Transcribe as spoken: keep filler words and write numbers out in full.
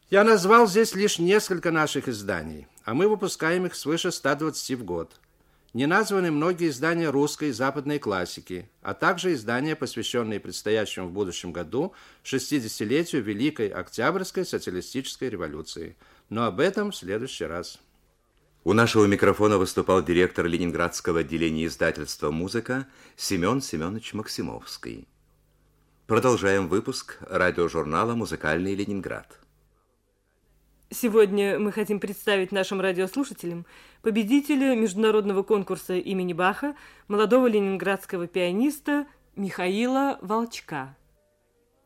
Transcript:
Я назвал здесь лишь несколько наших изданий, а мы выпускаем их свыше ста двадцати в год. Не названы многие издания русской и западной классики, а также издания, посвященные предстоящему в будущем году шестидесятилетию Великой Октябрьской социалистической революции. Но об этом в следующий раз. У нашего микрофона выступал директор Ленинградского отделения издательства «Музыка» Семен Семенович Максимовский. Продолжаем выпуск радиожурнала «Музыкальный Ленинград». Сегодня мы хотим представить нашим радиослушателям победителя международного конкурса имени Баха, молодого ленинградского пианиста Михаила Волчка.